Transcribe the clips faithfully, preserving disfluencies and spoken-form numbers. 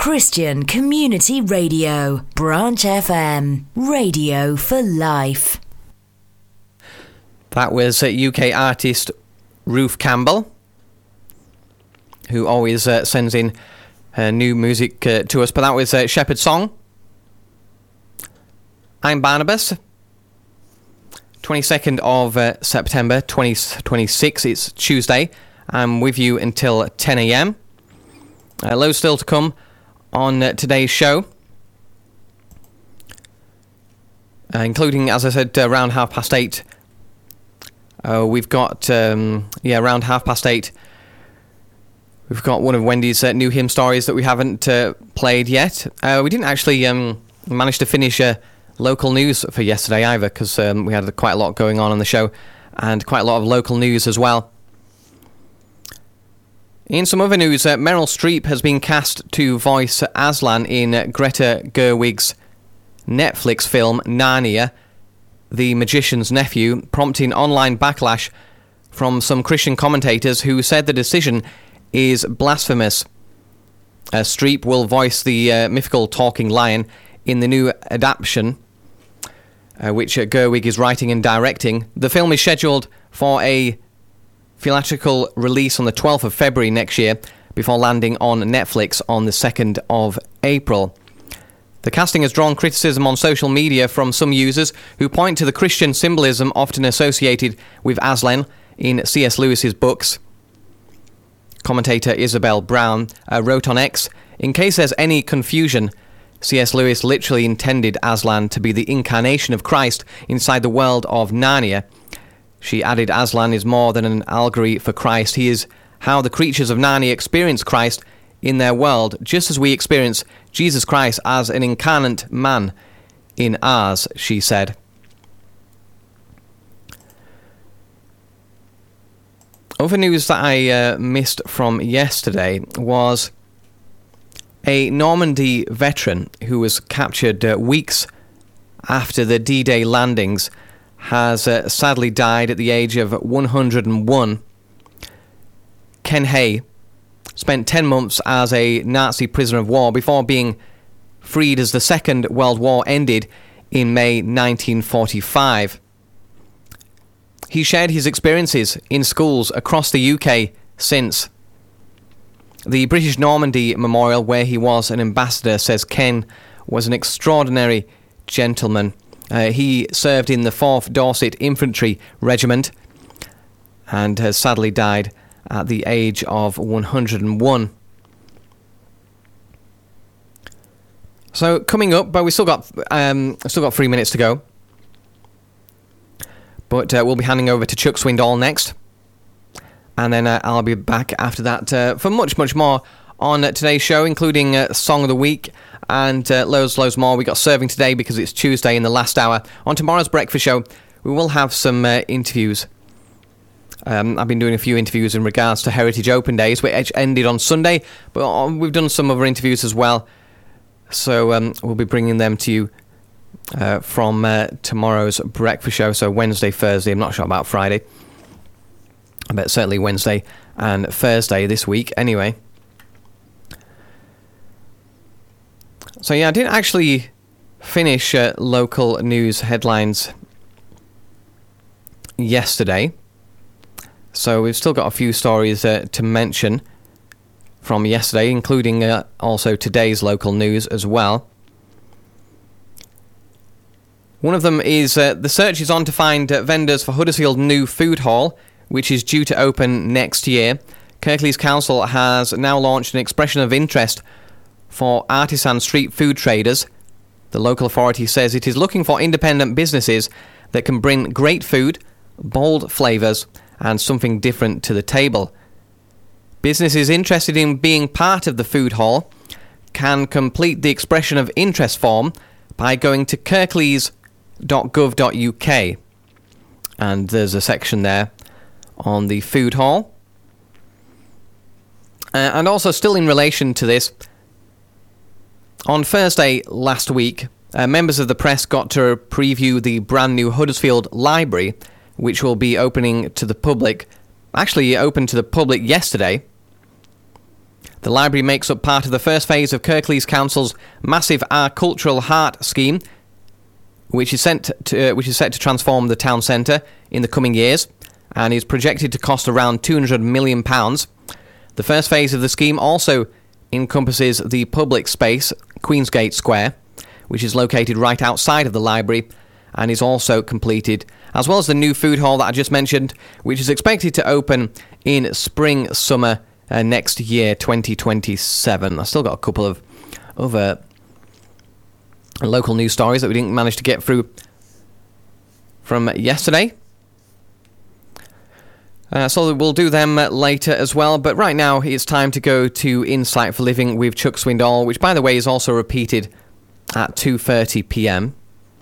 Christian Community Radio, Branch F M, radio for life. That was uh, U K artist Ruth Campbell, who always uh, sends in uh, new music uh, to us. But that was uh, Shepherd's Song. I'm Barnabas. twenty-second of uh, September twenty twenty-six. It's Tuesday. I'm with you until ten a.m. Uh, loads still to come on uh, today's show, uh, including, as I said, uh, around half past eight. Uh, we've got, um, yeah, around half past eight. We've got one of Wendy's uh, new hymn stories that we haven't uh, played yet. Uh, we didn't actually um, manage to finish uh, local news for yesterday either, because um, we had quite a lot going on on the show, and quite a lot of local news as well. In some other news, uh, Meryl Streep has been cast to voice Aslan in uh, Greta Gerwig's Netflix film Narnia, The Magician's Nephew, prompting online backlash from some Christian commentators who said the decision is blasphemous. Uh, Streep will voice the uh, mythical talking lion in the new adaptation, uh, which uh, Gerwig is writing and directing. The film is scheduled for a theatrical release on the twelfth of February next year, before landing on Netflix on the second of April. The casting has drawn criticism on social media from some users who point to the Christian symbolism often associated with Aslan in C S Lewis's books. Commentator Isabel Brown uh, wrote on X, "In case there's any confusion, C S Lewis literally intended Aslan to be the incarnation of Christ inside the world of Narnia." She added, "Aslan is more than an allegory for Christ. He is how the creatures of Narnia experience Christ in their world, just as we experience Jesus Christ as an incarnate man in ours," she said. Other news that I uh, missed from yesterday was a Normandy veteran who was captured uh, weeks after the D-Day landings has uh, sadly died at the age of one hundred and one. Ken Hay spent ten months as a Nazi prisoner of war before being freed as the Second World War ended in May nineteen forty-five. He shared his experiences in schools across the U K since. The British Normandy Memorial, where he was an ambassador, says Ken was an extraordinary gentleman. Uh, he served in the fourth Dorset Infantry Regiment and has sadly died at the age of one hundred and one. So coming up, but we still got um, still got three minutes to go. But uh, we'll be handing over to Chuck Swindoll next, and then uh, I'll be back after that uh, for much, much more on uh, today's show, including uh, Song of the Week and uh, loads, loads more. We got Serving today because it's Tuesday in the last hour. On tomorrow's breakfast show, we will have some uh, interviews. Um, I've been doing a few interviews in regards to Heritage Open Days, which ended on Sunday, but we've done some other interviews as well. So um, we'll be bringing them to you uh, from uh, tomorrow's breakfast show. So Wednesday, Thursday. I'm not sure about Friday, but certainly Wednesday and Thursday this week. Anyway. So yeah, I didn't actually finish uh, local news headlines yesterday. So we've still got a few stories uh, to mention from yesterday, including uh, also today's local news as well. One of them is uh, the search is on to find uh, vendors for Huddersfield new food hall, which is due to open next year. Kirklees Council has now launched an expression of interest for artisan street food traders. The local authority says it is looking for independent businesses that can bring great food, bold flavours, and something different to the table. Businesses interested in being part of the food hall can complete the expression of interest form by going to kirklees dot gov dot U K. And there's a section there on the food hall. Uh, and also, still in relation to this, on Thursday last week, uh, members of the press got to preview the brand new Huddersfield Library, which will be opening to the public. Actually, it opened to the public yesterday. The library makes up part of the first phase of Kirklees Council's massive Our Cultural Heart scheme, which is, sent to, uh, which is set to transform the town centre in the coming years and is projected to cost around two hundred million pounds. The first phase of the scheme also encompasses the public space, Queensgate Square, which is located right outside of the library and is also completed, as well as the new food hall that I just mentioned, which is expected to open in spring, summer uh, next year, twenty twenty-seven. I've still got a couple of other local news stories that we didn't manage to get through from yesterday. Uh, so we'll do them later as well. But right now it's time to go to Insight for Living with Chuck Swindoll, which, by the way, is also repeated at two thirty p.m.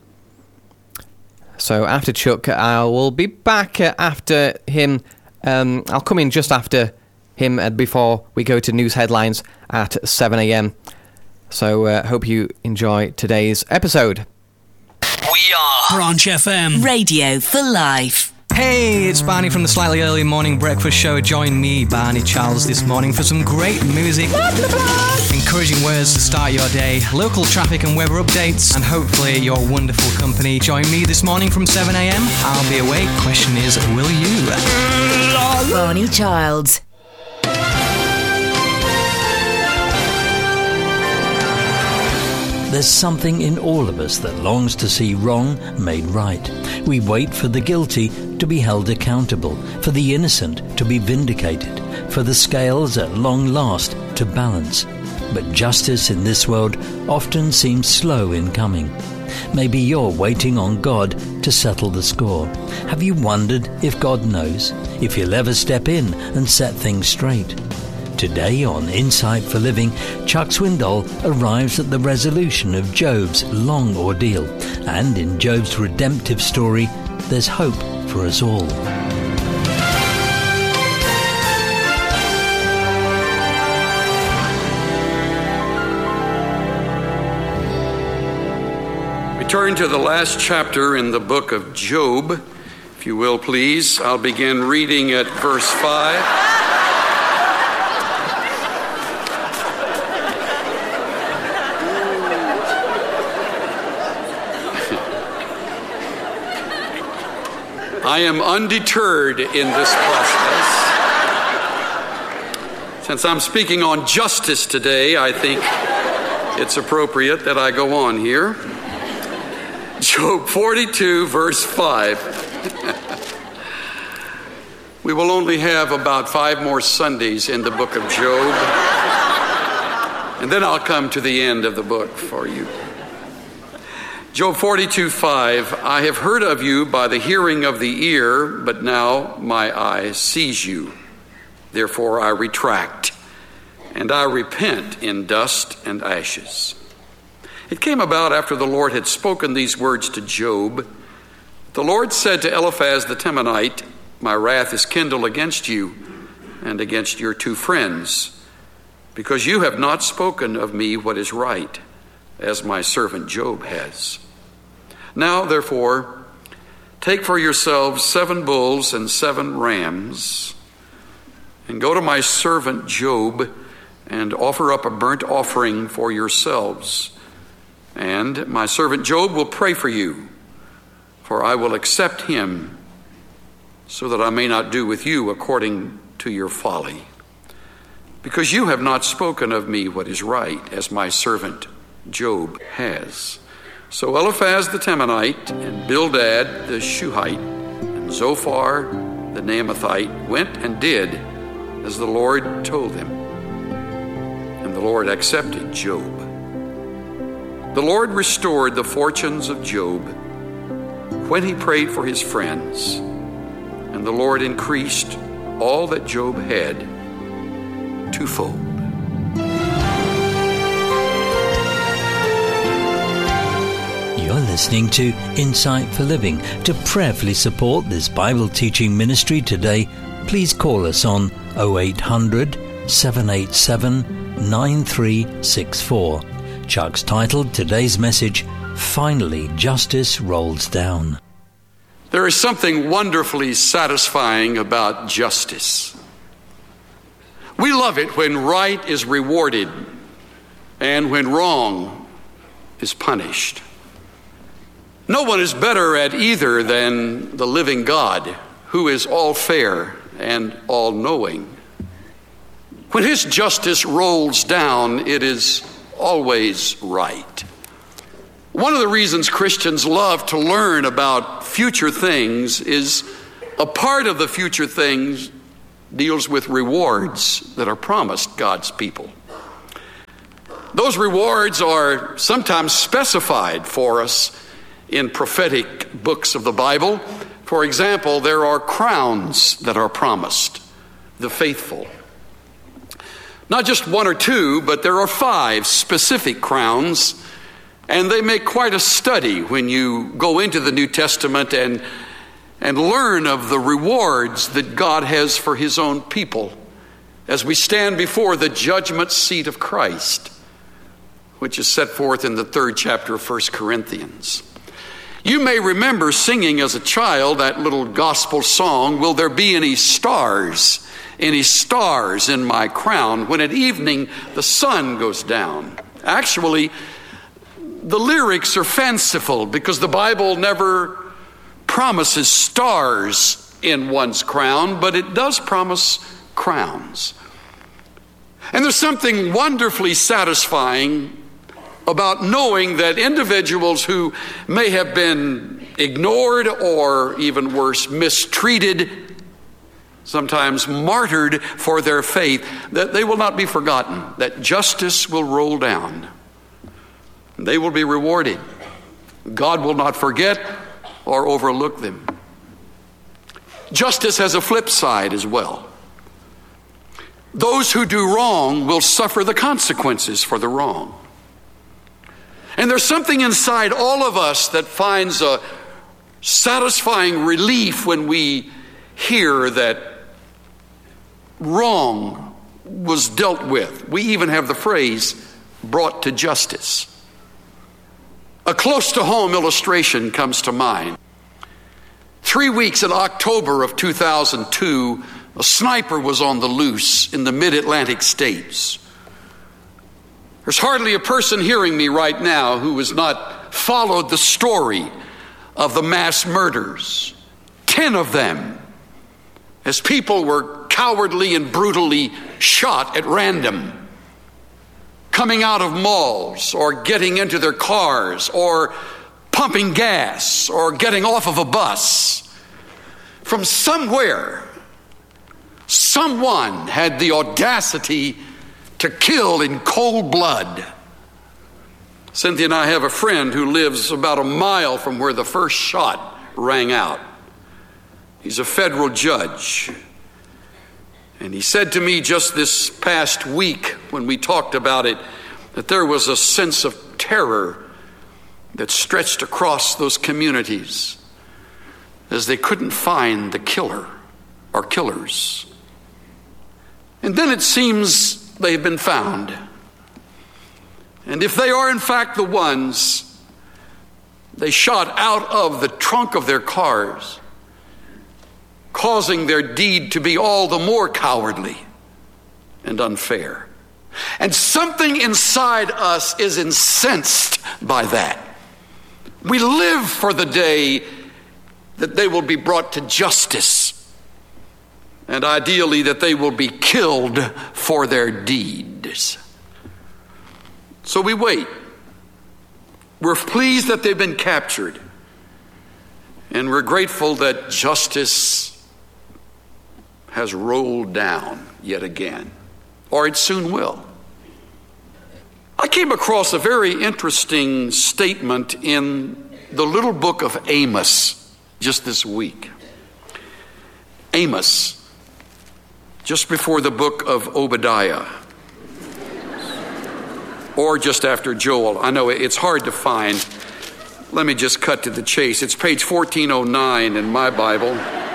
So after Chuck, I will be back after him. Um, I'll come in just after him before we go to news headlines at seven a.m. So uh, hope you enjoy today's episode. We are Branch F M. Radio for Life. Hey, it's Barney from the Slightly Early Morning Breakfast Show. Join me, Barney Charles, this morning for some great music, encouraging words to start your day, local traffic and weather updates, and hopefully your wonderful company. Join me this morning from seven a.m. I'll be awake. Question is, will you? Barney Childs. There's something in all of us that longs to see wrong made right. We wait for the guilty to be held accountable, for the innocent to be vindicated, for the scales at long last to balance. But justice in this world often seems slow in coming. Maybe you're waiting on God to settle the score. Have you wondered if God knows, if He'll ever step in and set things straight? Today on Insight for Living, Chuck Swindoll arrives at the resolution of Job's long ordeal. And in Job's redemptive story, there's hope for us all. We turn to the last chapter in the book of Job. If you will, please. I'll begin reading at verse five. I am undeterred in this process. Since I'm speaking on justice today, I think it's appropriate that I go on here. Job forty-two, verse five. We will only have about five more Sundays in the book of Job, and then I'll come to the end of the book for you. Job forty-two, five, I have heard of you by the hearing of the ear, but now my eye sees you. Therefore I retract, and I repent in dust and ashes. It came about after the Lord had spoken these words to Job. The Lord said to Eliphaz the Temanite, my wrath is kindled against you and against your two friends, because you have not spoken of me what is right, as my servant Job has. Now, therefore, take for yourselves seven bulls and seven rams, and go to my servant Job, and offer up a burnt offering for yourselves. And my servant Job will pray for you, for I will accept him, so that I may not do with you according to your folly. Because you have not spoken of me what is right, as my servant Job has. So Eliphaz the Temanite and Bildad the Shuhite and Zophar the Naamathite went and did as the Lord told them. And the Lord accepted Job. The Lord restored the fortunes of Job when he prayed for his friends, and the Lord increased all that Job had twofold. You're listening to Insight for Living. To prayerfully support this Bible teaching ministry today, please call us on oh eight hundred, seven eight seven, nine three six four. Chuck's titled today's message, Finally Justice Rolls Down. There is something wonderfully satisfying about justice. We love it when right is rewarded and when wrong is punished. No one is better at either than the living God, who is all fair and all knowing. When his justice rolls down, it is always right. One of the reasons Christians love to learn about future things is a part of the future things deals with rewards that are promised God's people. Those rewards are sometimes specified for us in prophetic books of the Bible. For example, there are crowns that are promised the faithful. Not just one or two, but there are five specific crowns, and they make quite a study when you go into the New Testament and, and learn of the rewards that God has for his own people as we stand before the judgment seat of Christ, which is set forth in the third chapter of First Corinthians. You may remember singing as a child that little gospel song, "Will there be any stars, any stars in my crown, when at evening the sun goes down?" Actually, the lyrics are fanciful because the Bible never promises stars in one's crown, but it does promise crowns. And there's something wonderfully satisfying about knowing that individuals who may have been ignored or even worse, mistreated, sometimes martyred for their faith, that they will not be forgotten, that justice will roll down. They will be rewarded. God will not forget or overlook them. Justice has a flip side as well. Those who do wrong will suffer the consequences for the wrong. And there's something inside all of us that finds a satisfying relief when we hear that wrong was dealt with. We even have the phrase, brought to justice. A close-to-home illustration comes to mind. Three weeks in October of two thousand two, a sniper was on the loose in the mid-Atlantic states. There's hardly a person hearing me right now who has not followed the story of the mass murders. Ten of them, as people were cowardly and brutally shot at random, coming out of malls or getting into their cars or pumping gas or getting off of a bus. From somewhere, someone had the audacity to kill in cold blood. Cynthia and I have a friend who lives about a mile from where the first shot rang out. He's a federal judge. And he said to me just this past week when we talked about it, that there was a sense of terror that stretched across those communities as they couldn't find the killer or killers. And then it seems they've been found. And if they are in fact the ones they shot out of the trunk of their cars, causing their deed to be all the more cowardly and unfair. And something inside us is incensed by that. We live for the day that they will be brought to justice, and ideally that they will be killed for their deeds. So we wait. We're pleased that they've been captured, and we're grateful that justice has rolled down yet again, or it soon will. I came across a very interesting statement in the little book of Amos just this week. Amos, just before the book of Obadiah, or just after Joel. I know it's hard to find. Let me just cut to the chase. It's page fourteen oh nine in my Bible.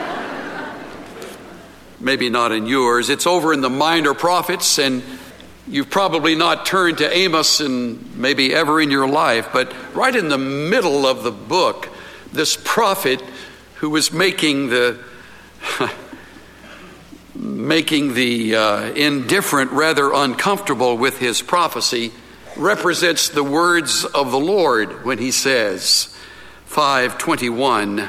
Maybe not in yours. It's over in the Minor Prophets, and you've probably not turned to Amos in maybe ever in your life, but right in the middle of the book, this prophet who was making the making the uh, indifferent rather uncomfortable with his prophecy, represents the words of the Lord when he says, five twenty-one,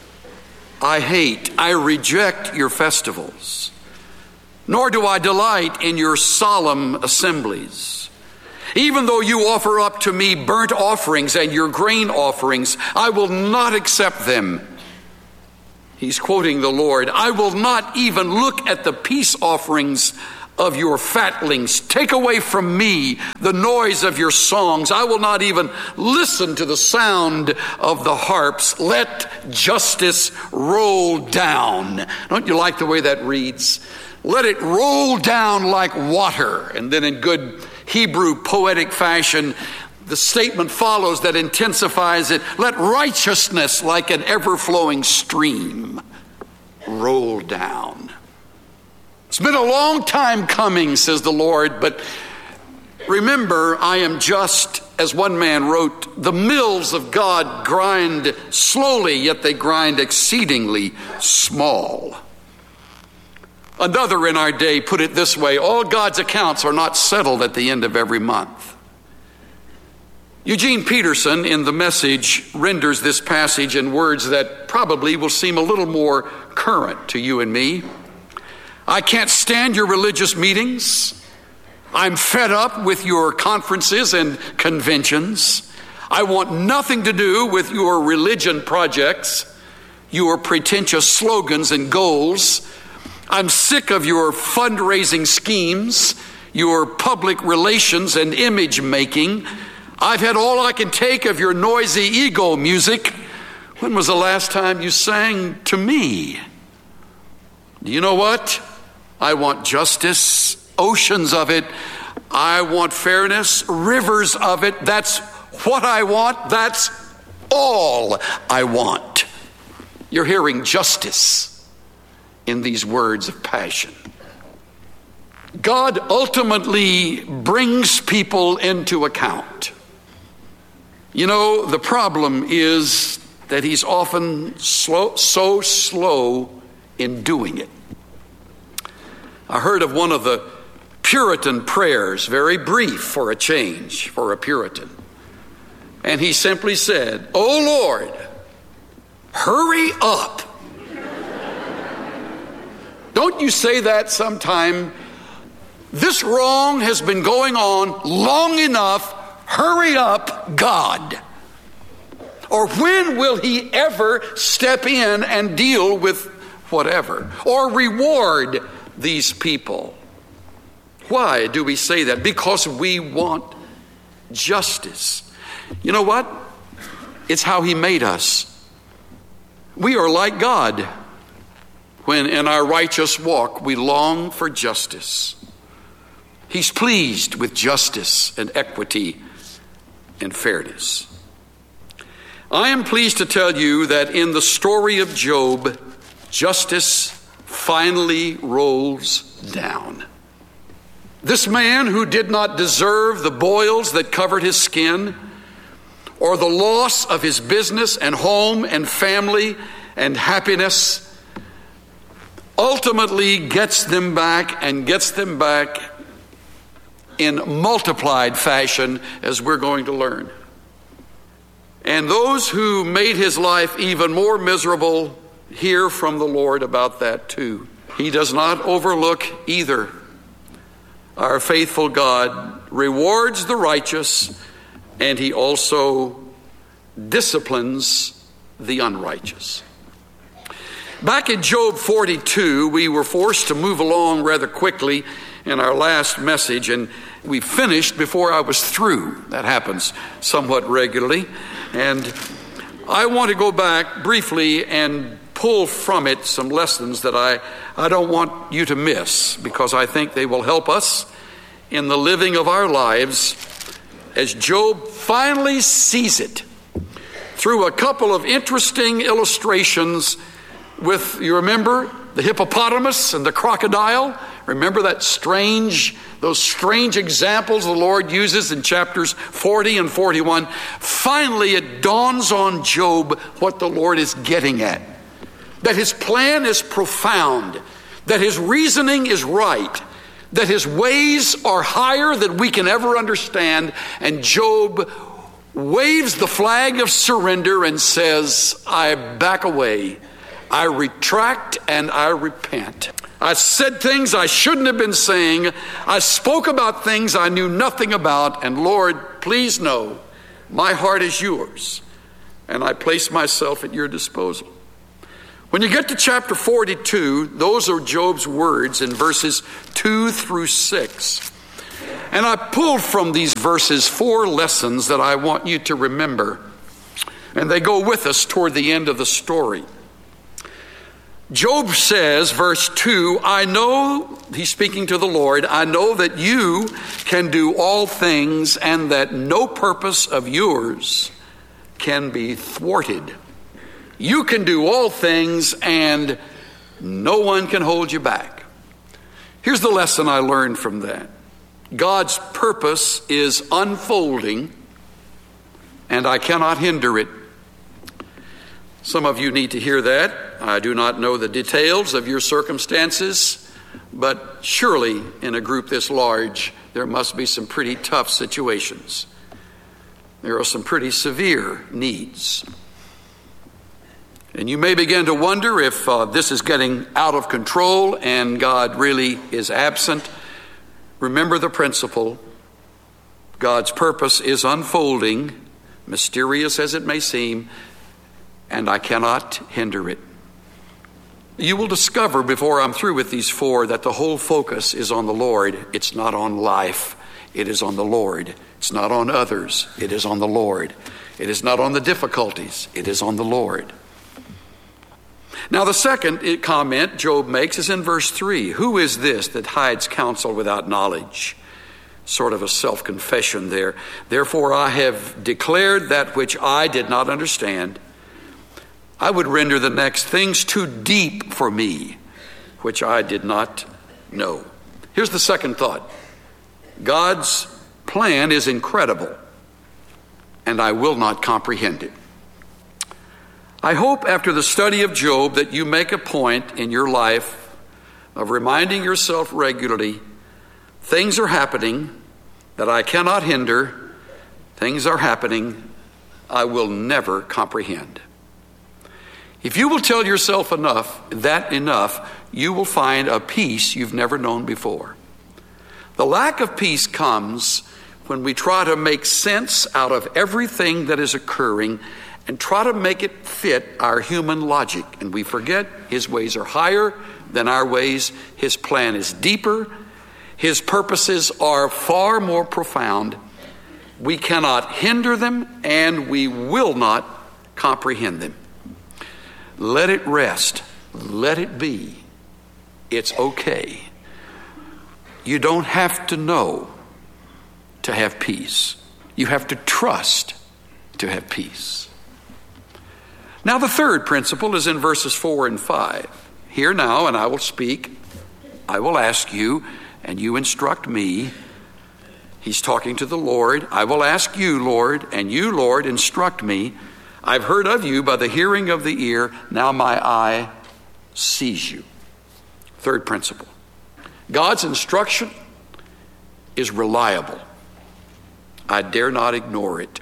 I hate, I reject your festivals, nor do I delight in your solemn assemblies. Even though you offer up to me burnt offerings and your grain offerings, I will not accept them. He's quoting the Lord. I will not even look at the peace offerings of your fatlings. Take away from me the noise of your songs. I will not even listen to the sound of the harps. Let justice roll down. Don't you like the way that reads? Let it roll down like water. And then in good Hebrew poetic fashion, the statement follows that intensifies it. Let righteousness like an ever-flowing stream roll down. It's been a long time coming, says the Lord, but remember, I am just, as one man wrote, the mills of God grind slowly, yet they grind exceedingly small. Another in our day put it this way, all God's accounts are not settled at the end of every month. Eugene Peterson, in The Message, renders this passage in words that probably will seem a little more current to you and me. I can't stand your religious meetings. I'm fed up with your conferences and conventions. I want nothing to do with your religion projects, your pretentious slogans and goals. I'm sick of your fundraising schemes, your public relations and image making. I've had all I can take of your noisy ego music. When was the last time you sang to me? Do you know what? I want justice, oceans of it. I want fairness, rivers of it. That's what I want. That's all I want. You're hearing justice in these words of passion. God ultimately brings people into account. You know, the problem is that he's often slow, so slow in doing it. I heard of one of the Puritan prayers, very brief for a change for a Puritan. And he simply said, "Oh Lord, hurry up." Don't you say that sometime? This wrong has been going on long enough. Hurry up, God. Or when will he ever step in and deal with whatever? Or reward these people? Why do we say that? Because we want justice. You know what? It's how he made us. We are like God when in our righteous walk we long for justice. He's pleased with justice and equity and fairness. I am pleased to tell you that in the story of Job, justice finally rolls down. This man who did not deserve the boils that covered his skin, or the loss of his business and home and family and happiness, ultimately gets them back and gets them back in multiplied fashion, as we're going to learn. And those who made his life even more miserable hear from the Lord about that too. He does not overlook either. Our faithful God rewards the righteous, and he also disciplines the unrighteous. Back in Job forty-two, we were forced to move along rather quickly in our last message, and we finished before I was through. That happens somewhat regularly. And I want to go back briefly and pull from it some lessons that I, I don't want you to miss, because I think they will help us in the living of our lives as Job finally sees it through a couple of interesting illustrations with, you remember, the hippopotamus and the crocodile? Remember that strange, those strange examples the Lord uses in chapters forty and forty-one? Finally, it dawns on Job what the Lord is getting at. That his plan is profound. that his reasoning is right, that his ways are higher than we can ever understand. And Job waves the flag of surrender and says, I back away, I retract, and I repent. I said things I shouldn't have been saying. I spoke about things I knew nothing about. And Lord, please know, my heart is yours, and I place myself at your disposal. When you get to chapter forty-two, those are Job's words in verses two through six. And I pulled from these verses four lessons that I want you to remember. And they go with us toward the end of the story. Job says, verse two, I know, he's speaking to the Lord, I know that you can do all things and that no purpose of yours can be thwarted. You can do all things and no one can hold you back. Here's the lesson I learned from that. God's purpose is unfolding and I cannot hinder it. Some of you need to hear that. I do not know the details of your circumstances, but surely in a group this large, there must be some pretty tough situations. There are some pretty severe needs. And you may begin to wonder if uh, this is getting out of control and God really is absent. Remember the principle. God's purpose is unfolding, mysterious as it may seem, and I cannot hinder it. You will discover before I'm through with these four that the whole focus is on the Lord. It's not on life. It is on the Lord. It's not on others. It is on the Lord. It is not on the difficulties. It is on the Lord. Now the second comment Job makes is in verse three. Who is this that hides counsel without knowledge? Sort of a self-confession there. Therefore I have declared that which I did not understand. I would render the next, things too deep for me, which I did not know. Here's the second thought. God's plan is incredible, and I will not comprehend it. I hope after the study of Job that you make a point in your life of reminding yourself regularly, things are happening that I cannot hinder. Things are happening I will never comprehend. If you will tell yourself enough, that enough, you will find a peace you've never known before. The lack of peace comes when we try to make sense out of everything that is occurring and try to make it fit our human logic. And we forget his ways are higher than our ways. His plan is deeper. His purposes are far more profound. We cannot hinder them, and we will not comprehend them. Let it rest. Let it be. It's okay. You don't have to know to have peace. You have to trust to have peace. Now the third principle is in verses four and five. Hear now, and I will speak. I will ask you, and you instruct me. He's talking to the Lord. I will ask you, Lord, and you, Lord, instruct me. I've heard of you by the hearing of the ear. Now my eye sees you. Third principle. God's instruction is reliable. I dare not ignore it.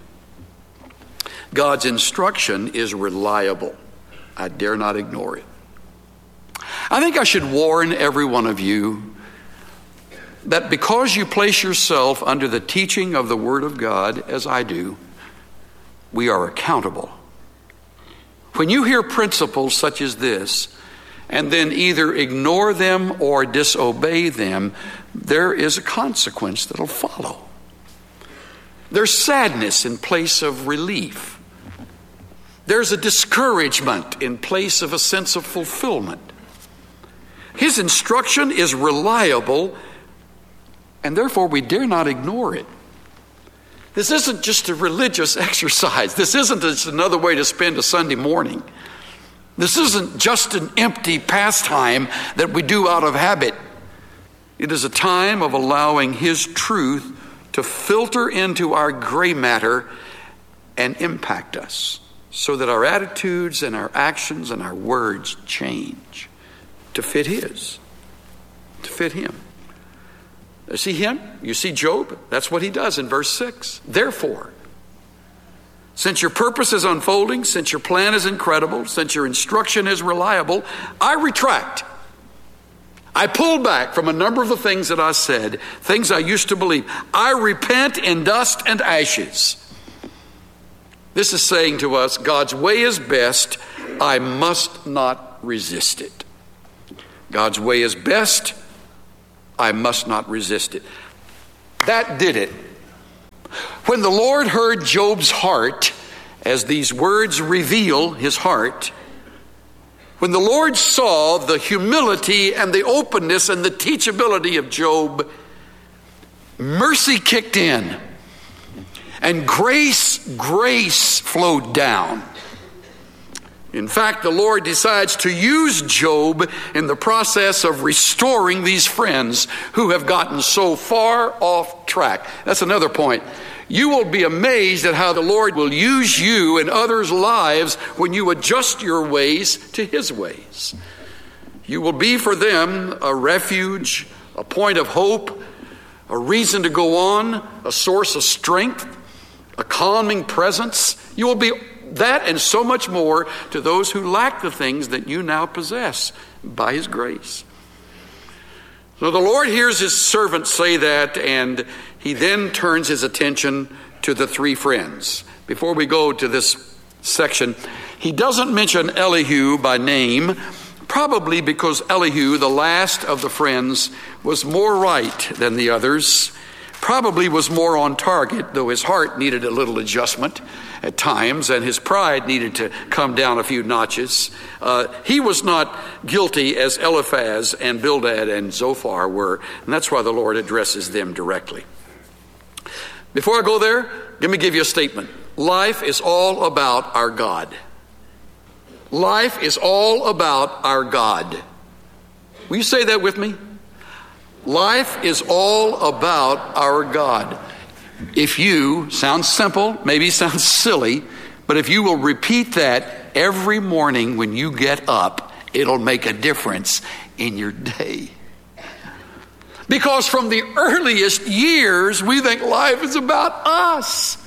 God's instruction is reliable. I dare not ignore it. I think I should warn every one of you that because you place yourself under the teaching of the Word of God, as I do, we are accountable. When you hear principles such as this, and then either ignore them or disobey them, there is a consequence that'll follow. There's sadness in place of relief. There's a discouragement in place of a sense of fulfillment. His instruction is reliable, and therefore we dare not ignore it. This isn't just a religious exercise. This isn't just another way to spend a Sunday morning. This isn't just an empty pastime that we do out of habit. It is a time of allowing His truth to filter into our gray matter and impact us so that our attitudes and our actions and our words change to fit His. to fit him. See him? You see Job? That's what he does in verse six. Therefore, since your purpose is unfolding, since your plan is incredible, since your instruction is reliable, I retract. I pulled back from a number of the things that I said, things I used to believe. I repent in dust and ashes. This is saying to us, God's way is best. I must not resist it. God's way is best. I must not resist it. That did it. When the Lord heard Job's heart, as these words reveal his heart, when the Lord saw the humility and the openness and the teachability of Job, mercy kicked in and grace, grace flowed down. In fact, the Lord decides to use Job in the process of restoring these friends who have gotten so far off track. That's another point. You will be amazed at how the Lord will use you in others' lives when you adjust your ways to his ways. You will be for them a refuge, a point of hope, a reason to go on, a source of strength, a calming presence. You will be that and so much more to those who lack the things that you now possess by his grace. So the Lord hears his servant say that, and he then turns his attention to the three friends. Before we go to this section, he doesn't mention Elihu by name, probably because Elihu, the last of the friends, was more right than the others, probably was more on target, though his heart needed a little adjustment at times, and his pride needed to come down a few notches. Uh, he was not guilty as Eliphaz and Bildad and Zophar were, and that's why the Lord addresses them directly. Before I go there, let me give you a statement. Life is all about our God. Life is all about our God. Will you say that with me? Life is all about our God. If you, sounds simple, maybe sounds silly, but if you will repeat that every morning when you get up, it'll make a difference in your day. Because from the earliest years, we think life is about us.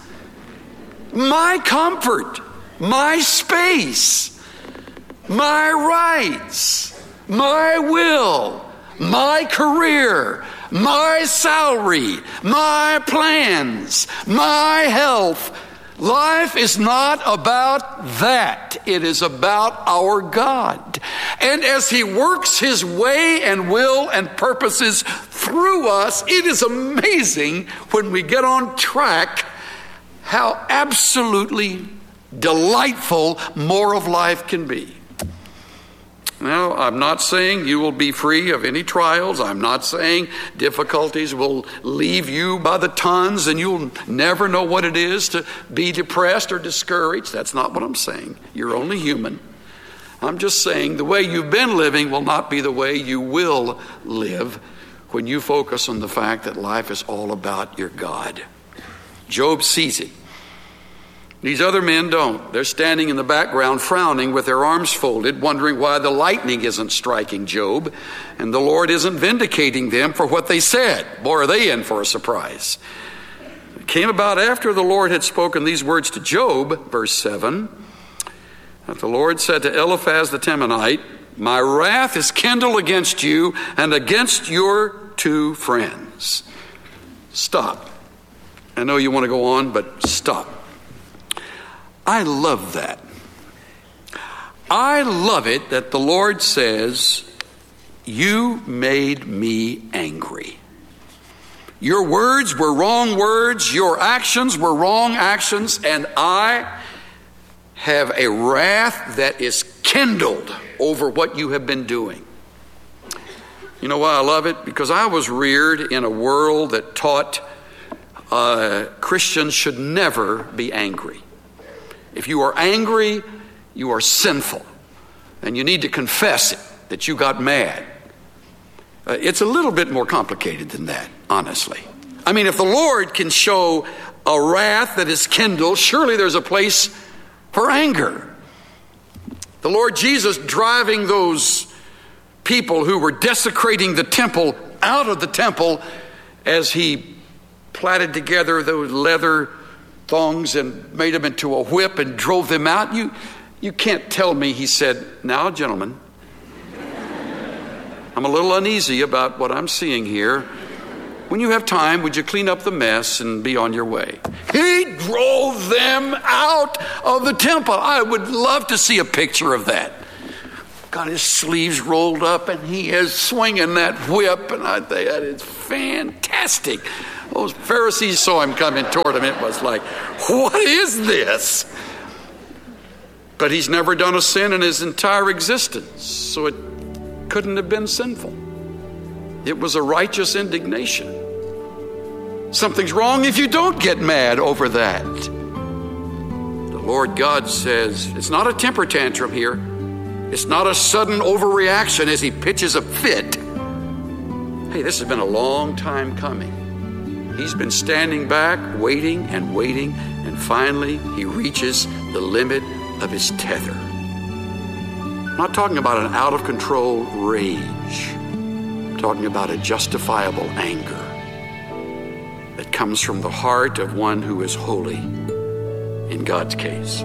My comfort, my space, my rights, my will, my career, my salary, my plans, my health. Life is not about that. It is about our God. And as he works his way and will and purposes through us, it is amazing when we get on track how absolutely delightful more of life can be. Now, I'm not saying you will be free of any trials. I'm not saying difficulties will leave you by the tons and you'll never know what it is to be depressed or discouraged. That's not what I'm saying. You're only human. I'm just saying the way you've been living will not be the way you will live when you focus on the fact that life is all about your God. Job sees it. These other men don't. They're standing in the background frowning with their arms folded, wondering why the lightning isn't striking Job and the Lord isn't vindicating them for what they said. Boy, are they in for a surprise. It came about after the Lord had spoken these words to Job, verse seven, that the Lord said to Eliphaz the Temanite, my wrath is kindled against you and against your two friends. Stop. I know you want to go on, but stop. I love that. I love it that the Lord says, you made me angry. Your words were wrong words, your actions were wrong actions, and I have a wrath that is kindled over what you have been doing. You know why I love it? Because I was reared in a world that taught uh, Christians should never be angry. If you are angry, you are sinful. And you need to confess it, that you got mad. Uh, it's a little bit more complicated than that, honestly. I mean, if the Lord can show a wrath that is kindled, surely there's a place for anger. The Lord Jesus driving those people who were desecrating the temple out of the temple as he plaited together those leather thongs and made them into a whip and drove them out. You, you can't tell me he said, "Now, gentlemen, I'm a little uneasy about what I'm seeing here. When you have time, would you clean up the mess and be on your way?" He drove them out of the temple. I would love to see a picture of that. Got his sleeves rolled up and he is swinging that whip, and I think that is fantastic. Those Pharisees saw him coming toward him. It was like, what is this? But he's never done a sin in his entire existence, so it couldn't have been sinful. It was a righteous indignation. Something's wrong if you don't get mad over that. The Lord God says, it's not a temper tantrum here. It's not a sudden overreaction as he pitches a fit. Hey, this has been a long time coming. He's been standing back, waiting and waiting, and finally he reaches the limit of his tether. I'm not talking about an out-of-control rage. I'm talking about a justifiable anger that comes from the heart of one who is holy in God's case.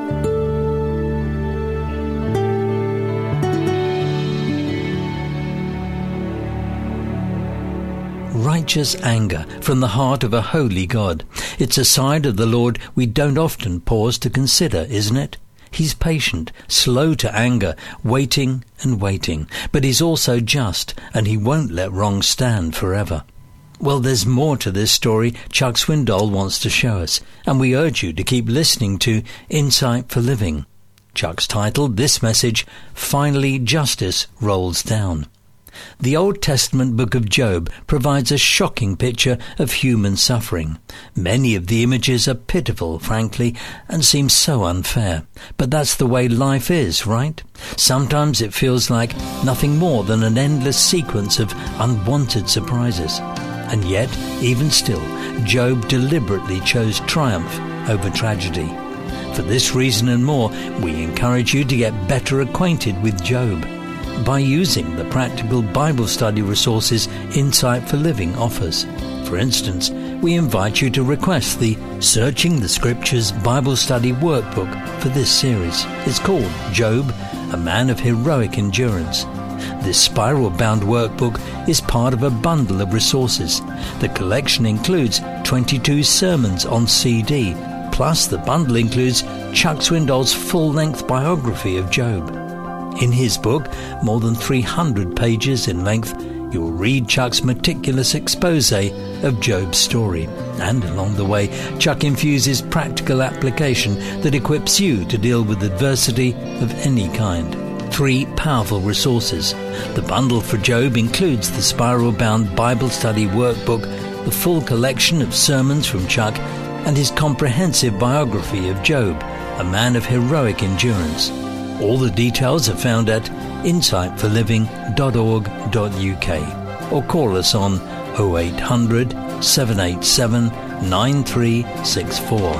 Righteous anger from the heart of a holy God. It's a side of the Lord we don't often pause to consider, isn't it? He's patient, slow to anger, waiting and waiting. But he's also just, and he won't let wrong stand forever. Well, there's more to this story Chuck Swindoll wants to show us, and we urge you to keep listening to Insight for Living. Chuck's titled this message, Finally Justice Rolls Down. The Old Testament book of Job provides a shocking picture of human suffering. Many of the images are pitiful, frankly, and seem so unfair. But that's the way life is, right? Sometimes it feels like nothing more than an endless sequence of unwanted surprises. And yet, even still, Job deliberately chose triumph over tragedy. For this reason and more, we encourage you to get better acquainted with Job by using the practical Bible study resources Insight for Living offers. For instance, we invite you to request the Searching the Scriptures Bible Study Workbook for this series. It's called Job, a Man of Heroic Endurance. This spiral-bound workbook is part of a bundle of resources. The collection includes twenty-two sermons on C D, plus the bundle includes Chuck Swindoll's full-length biography of Job. In his book, more than three hundred pages in length, you'll read Chuck's meticulous expose of Job's story. And along the way, Chuck infuses practical application that equips you to deal with adversity of any kind. Three powerful resources. The bundle for Job includes the spiral-bound Bible study workbook, the full collection of sermons from Chuck, and his comprehensive biography of Job, a man of heroic endurance. All the details are found at insight for living dot org dot U K or call us on oh eight hundred, seven eight seven, nine three six four.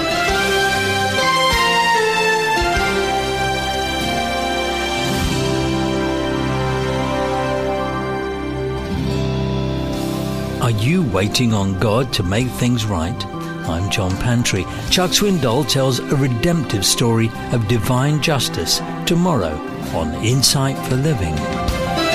Are you waiting on God to make things right? I'm John Pantry. Chuck Swindoll tells a redemptive story of divine justice tomorrow on Insight for Living.